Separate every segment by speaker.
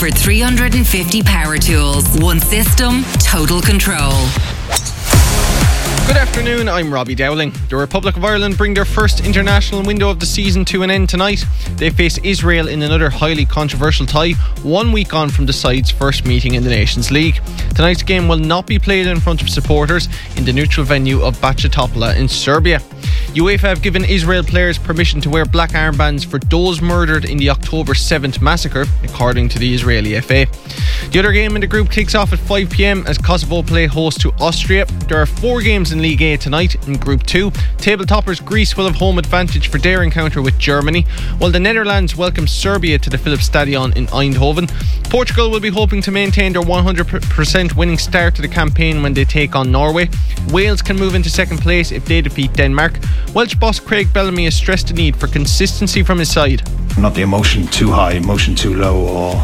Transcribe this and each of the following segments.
Speaker 1: Over 350 power tools. One system, total control.
Speaker 2: Good afternoon, I'm Robbie Dowling. The Republic of Ireland bring their first international window of the season to an end tonight. They face Israel in another highly controversial tie, 1 week on from the sides' first meeting in the Nations League. Tonight's game will not be played in front of supporters in the neutral venue of Bačka Topola in Serbia. UEFA have given Israel players permission to wear black armbands for those murdered in the October 7th massacre, according to the Israeli FA. The other game in the group kicks off at 5 p.m. as Kosovo play host to Austria. There are 4 games in League A tonight in Group 2. Table toppers Greece will have home advantage for their encounter with Germany, while the Netherlands welcome Serbia to the Philips Stadion in Eindhoven. Portugal will be hoping to maintain their 100% winning start to the campaign when they take on Norway. Wales can move into second place if they defeat Denmark. Welsh boss Craig Bellamy has stressed the need for consistency from his side.
Speaker 3: Not the emotion too high, emotion too low, or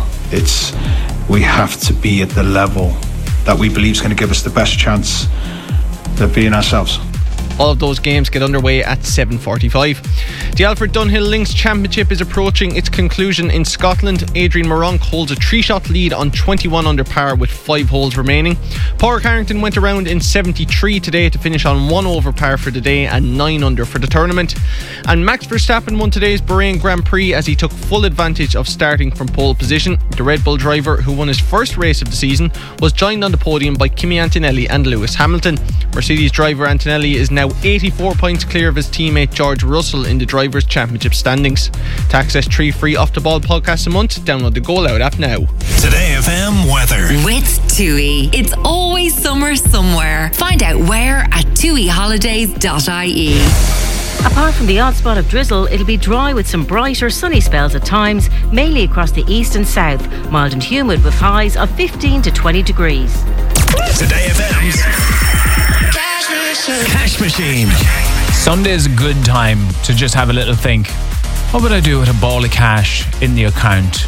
Speaker 3: we have to be at the level that we believe is going to give us the best chance of being ourselves.
Speaker 2: All of those games get underway at 7:45. The Alfred Dunhill Links Championship is approaching its conclusion in Scotland. Adrian Moronk holds a 3-shot lead on 21 under par with 5 holes remaining. Padraig Harrington went around in 73 today to finish on 1 over par for the day and 9 under for the tournament. And Max Verstappen won today's Bahrain Grand Prix as he took full advantage of starting from pole position. The Red Bull driver, who won his first race of the season, was joined on the podium by Kimi Antonelli and Lewis Hamilton. Mercedes driver Antonelli is now 84 points clear of his teammate George Russell in the Drivers' Championship standings. To access 3 free Off The Ball podcasts a month, download the Go Loud app now.
Speaker 4: Today FM weather.
Speaker 1: With TUI. It's always summer somewhere. Find out where at tuiholidays.ie.
Speaker 5: Apart from the odd spot of drizzle, it'll be dry with some brighter sunny spells at times, mainly across the east and south. Mild and humid with highs of 15 to 20 degrees.
Speaker 4: Today FM's Cash Machine.
Speaker 6: Sunday's a good time to just have a little think. What would I do with a ball of cash in the account?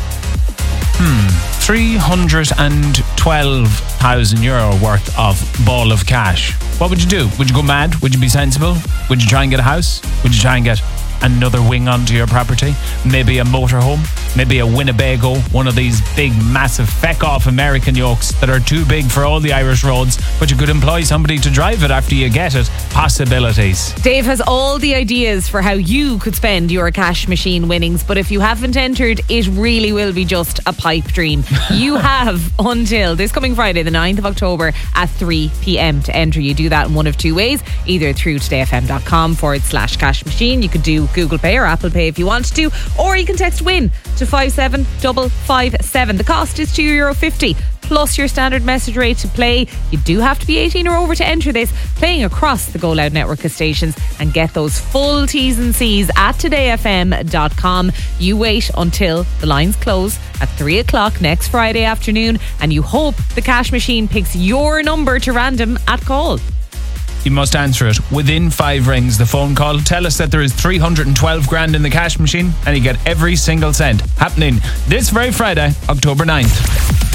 Speaker 6: 312,000 euro worth of ball of cash. What would you do? Would you go mad? Would you be sensible? Would you try and get a house? Would you try and get another wing onto your property? Maybe a motorhome? Maybe a Winnebago? One of these big, massive, feck-off American yokes that are too big for all the Irish roads, but you could employ somebody to drive it after you get it. Possibilities.
Speaker 7: Dave has all the ideas for how you could spend your cash machine winnings, but if you haven't entered, it really will be just a pipe dream. You have until this coming Friday, the 9th of October at 3 p.m. to enter. You do that in one of 2 ways, either through todayfm.com/cash machine. You could do Google Pay or Apple Pay if you want to, or you can text WIN to 57557. The cost is €2.50 plus your standard message rate to play. You do have to be 18 or over to enter this, playing across the Go Loud network of stations, and get those full T's and C's at todayfm.com. You wait until the lines close at 3 o'clock next Friday afternoon, and you hope the cash machine picks your number to random at call.
Speaker 6: You must answer it within 5 rings. The phone call. Tell us that there is 312 grand in the cash machine and you get every single cent. Happening this very Friday, October 9th.